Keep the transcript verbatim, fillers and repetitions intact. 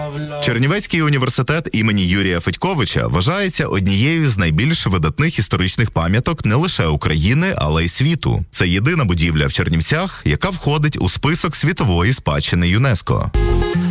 Чернівецький університет імені Юрія Федьковича вважається однією з найбільш видатних історичних пам'яток не лише України, але й світу. Це єдина будівля в Чернівцях, яка входить у список світової спадщини ЮНЕСКО.